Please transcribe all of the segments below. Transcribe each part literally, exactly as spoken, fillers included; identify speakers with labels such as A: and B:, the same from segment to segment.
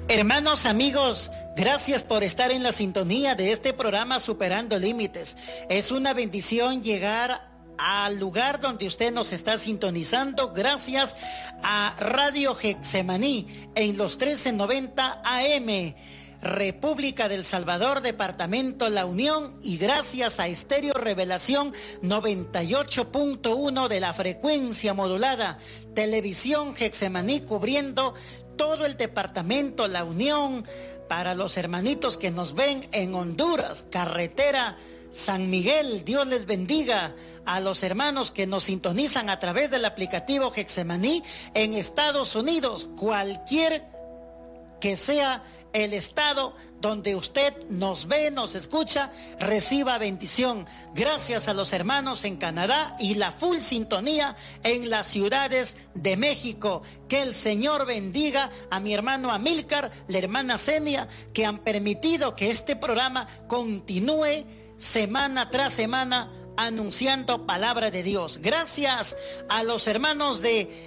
A: Hermanos, amigos, gracias por estar en la sintonía de este programa Superando Límites. Es una bendición llegar al lugar donde usted nos está sintonizando, gracias a Radio Getsemaní en los trece noventa A M, República del Salvador, Departamento La Unión, y gracias a Estéreo Revelación noventa y ocho punto uno de la frecuencia modulada, Televisión Getsemaní, cubriendo todo el Departamento La Unión. Para los hermanitos que nos ven en Honduras, carretera San Miguel, Dios les bendiga. A los hermanos que nos sintonizan a través del aplicativo Getsemaní en Estados Unidos, cualquier que sea el estado donde usted nos ve, nos escucha, reciba bendición. Gracias a los hermanos en Canadá y la full sintonía en las ciudades de México. Que el Señor bendiga a mi hermano Amílcar, la hermana Zenia, que han permitido que este programa continúe semana tras semana anunciando palabra de Dios. Gracias a los hermanos de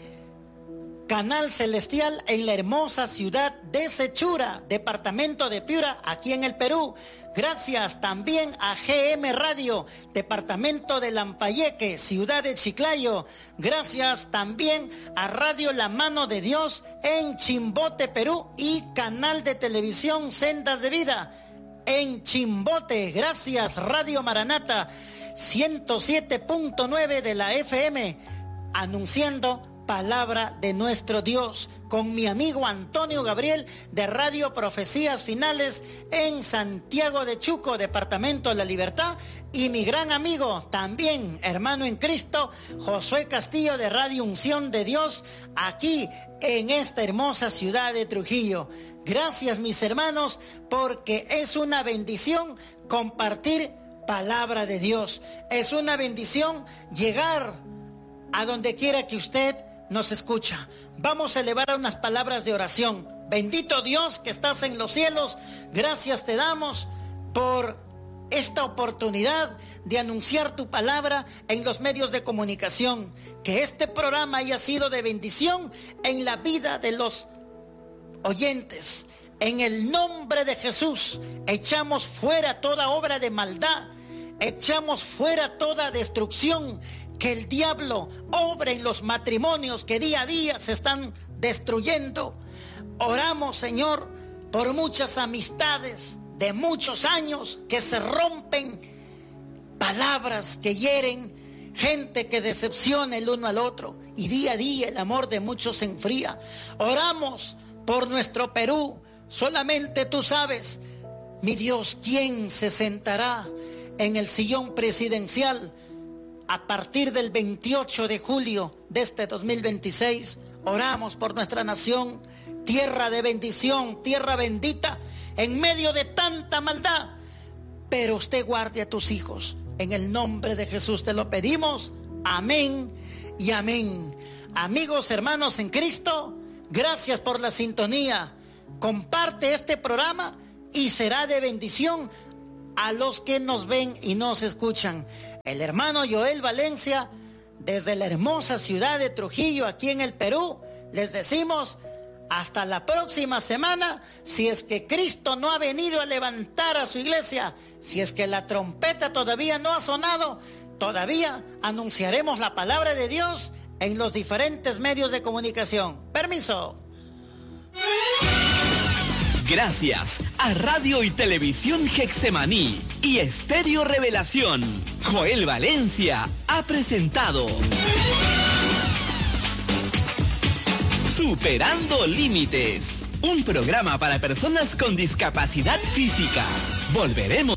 A: Canal Celestial en la hermosa ciudad de Sechura, departamento de Piura, aquí en el Perú. Gracias también a G M Radio, departamento de Lambayeque, ciudad de Chiclayo. Gracias también a Radio La Mano de Dios en Chimbote, Perú, y canal de televisión Sendas de Vida en Chimbote. Gracias Radio Maranata ciento siete punto nueve de la F M, anunciando palabra de nuestro Dios, con mi amigo Antonio Gabriel de Radio Profecías Finales en Santiago de Chuco, departamento de La Libertad, y mi gran amigo, también hermano en Cristo, Josué Castillo de Radio Unción de Dios, aquí en esta hermosa ciudad de Trujillo. Gracias, mis hermanos, porque es una bendición compartir palabra de Dios. Es una bendición llegar a donde quiera que usted nos escucha. Vamos a elevar unas palabras de oración. Bendito Dios que estás en los cielos, gracias te damos por esta oportunidad de anunciar tu palabra en los medios de comunicación. Que este programa haya sido de bendición en la vida de los oyentes. En el nombre de Jesús, echamos fuera toda obra de maldad, echamos fuera toda destrucción. Que el diablo obre en los matrimonios que día a día se están destruyendo. Oramos, Señor, por muchas amistades de muchos años que se rompen, palabras que hieren, gente que decepciona el uno al otro, y día a día el amor de muchos se enfría. Oramos por nuestro Perú. Solamente tú sabes, mi Dios, quién se sentará en el sillón presidencial a partir del veintiocho de julio de este dos mil veintiséis. Oramos por nuestra nación, tierra de bendición, tierra bendita, en medio de tanta maldad. Pero usted guarde a tus hijos. En el nombre de Jesús te lo pedimos. Amén y amén. Amigos, hermanos en Cristo, gracias por la sintonía. Comparte este programa y será de bendición a los que nos ven y nos escuchan. El hermano Joel Valencia, desde la hermosa ciudad de Trujillo, aquí en el Perú, les decimos hasta la próxima semana, si es que Cristo no ha venido a levantar a su iglesia, si es que la trompeta todavía no ha sonado, todavía anunciaremos la palabra de Dios en los diferentes medios de comunicación. Permiso.
B: Gracias a Radio y Televisión Getsemaní y Estéreo Revelación, Joel Valencia ha presentado Superando Límites, un programa para personas con discapacidad física. Volveremos.